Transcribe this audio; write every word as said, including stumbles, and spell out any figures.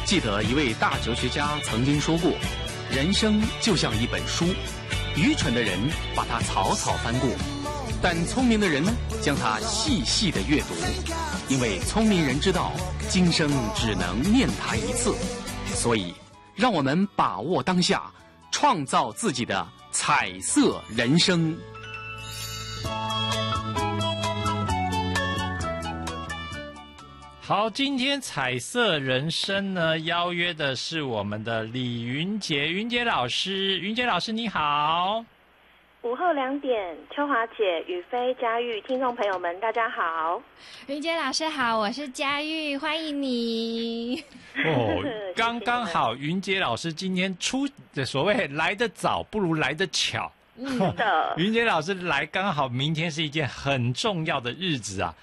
记得一位大哲学家曾经说过，人生就像一本书，愚蠢的人把它草草翻过，但聪明的人呢，将它细细的阅读，因为聪明人知道今生只能念它一次，所以让我们把握当下，创造自己的彩色人生。 好，今天彩色人生呢，邀约的是我们的李云杰，云杰老师，云杰老师你好。 午后两点，秋华姐、宇飞、佳玉，听众朋友们，大家好。 云杰老师好，我是佳玉，欢迎你。 哦，刚刚好，云杰老师今天出的所谓来得早，不如来得巧。 嗯的， 云杰老师来刚好，明天是一件很重要的日子啊！